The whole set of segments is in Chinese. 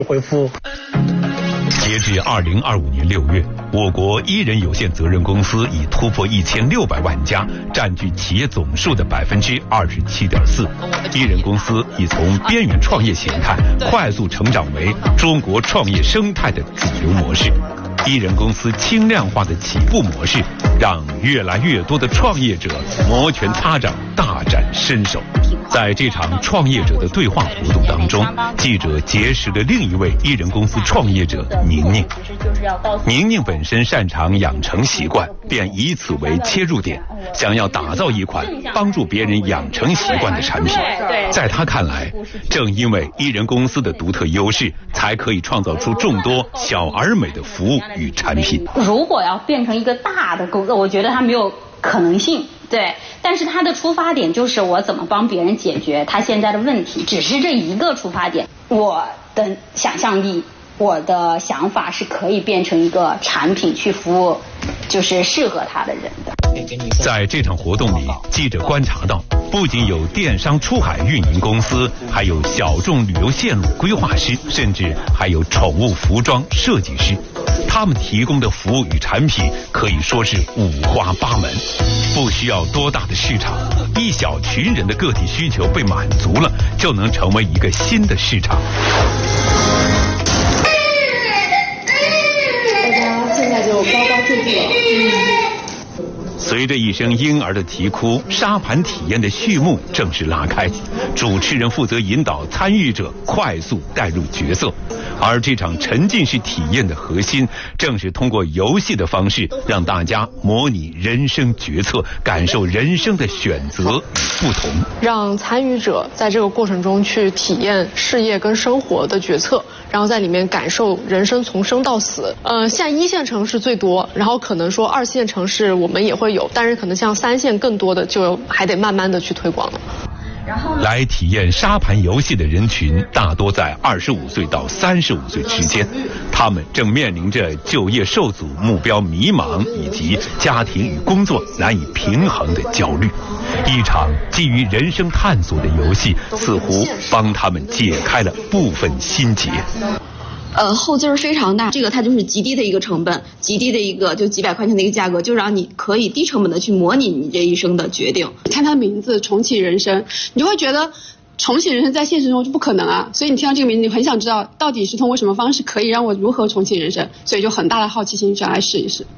回复。 截至2025年6月，我国1人有限责任公司已突破1600万家，占据企业总数的27.4%。1人公司已从边缘创业形态快速成长为中国创业生态的主流模式。1人公司轻量化的起步模式，让越来越多的创业者摩拳擦掌，大展身手。在这场创业者的对话活动当中，记者结识了另一位1人公司创业者宁宁。宁宁本身擅长养成习惯，便以此为切入点，想要打造一款帮助别人养成习惯的产品。在他看来，正因为1人公司的独特优势，才可以创造出众多小而美的服务与产品。 如果要变成一个大的公司，我觉得它没有可能性。对，但是他的出发点就是我怎么帮别人解决他现在的问题，只是这一个出发点。我的想象力，我的想法是可以变成一个产品去服务，就是适合他的人的。 在这场活动里，记者观察到，不仅有电商出海运营公司，还有小众旅游线路规划师，甚至还有宠物服装设计师。他们提供的服务与产品可以说是五花八门，不需要多大的市场，一小群人的个体需求被满足了，就能成为一个新的市场。 大家现在就高高兴兴了。 随着一声婴儿的啼哭，沙盘体验的序幕正式拉开。主持人负责引导参与者快速带入角色，而这场沉浸式体验的核心，正是通过游戏的方式，让大家模拟人生决策，感受人生的选择不同， 让参与者在这个过程中去体验事业跟生活的决策，然后在里面感受人生从生到死。现在1线城市最多，然后可能说2线城市我们也会有，但是可能像3线更多的就还得慢慢的去推广了。 来体验沙盘游戏的人群大多在25岁到35岁之间，他们正面临着就业受阻、目标迷茫以及家庭与工作难以平衡的焦虑。一场基于人生探索的游戏，似乎帮他们解开了部分心结。 后劲儿非常大，这个它就是极低的一个成本，极低的一个就几百块钱的一个价格，就让你可以低成本的去模拟你这一生的决定。 看它的名字重启人生，你就会觉得重启人生在现实中就不可能啊，所以你听到这个名字，你很想知道到底是通过什么方式可以让我如何重启人生，所以就很大的好奇心想来试一试。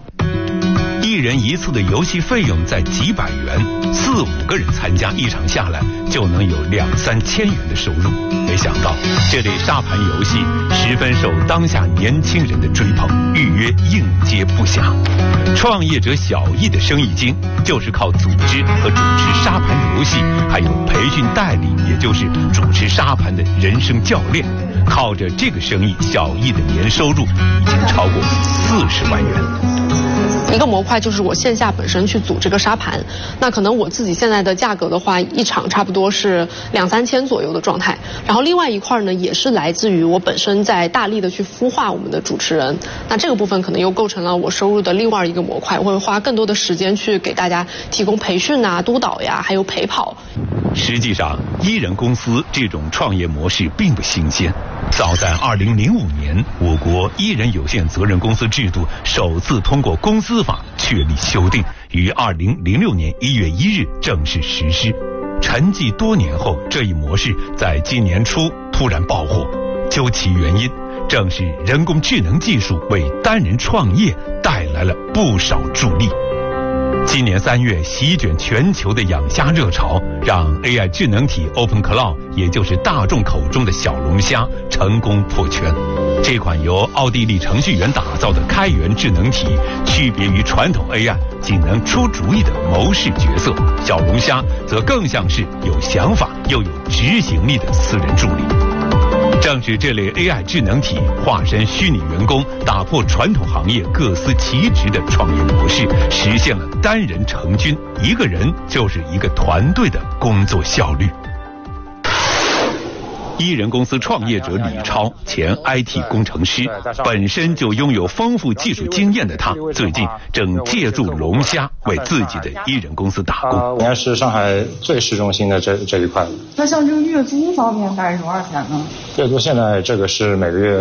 1人1次的游戏费用在几百元，4、5个人参加，一场下来就能有2、3千元的收入。没想到这类沙盘游戏十分受当下年轻人的追捧，预约应接不暇。创业者小易的生意经就是靠组织和主持沙盘游戏，还有培训代理，也就是主持沙盘的人生教练。靠着这个生意，小易的年收入已经超过40万元。 一个模块就是我线下本身去组这个沙盘，那可能我自己现在的价格的话，一场差不多是2、3千左右的状态。然后另外一块呢，也是来自于我本身在大力的去孵化我们的主持人，那这个部分可能又构成了我收入的另外一个模块，我会花更多的时间去给大家提供培训啊、督导呀，还有陪跑。 实际上，1人公司这种创业模式并不新鲜。早在2005年，我国1人有限责任公司制度首次通过公司法确立修订，于2006年1月1日正式实施。沉寂多年后，这一模式在今年初突然爆火。究其原因，正是人工智能技术为单人创业带来了不少助力。今年3月席卷全球的养虾热潮，让 AI 智能体 OpenClaw， 也就是大众口中的小龙虾，成功破圈。这款由奥地利程序员打造的开源智能体，区别于传统 AI 仅能出主意的谋士角色，小龙虾则更像是有想法又有执行力的私人助理。正是这类 AI 智能体化身虚拟员工，打破传统行业各司其职的创业模式，实现了单人成军，一个人就是一个团队的工作效率。1人公司创业者李超，前 IT 工程师，本身就拥有丰富技术经验的他，最近正借助龙虾为自己的1人公司打工。 应该是上海最市中心的这一块。 那像这个月租方面大概是多少钱呢？ 月租现在这个是每个月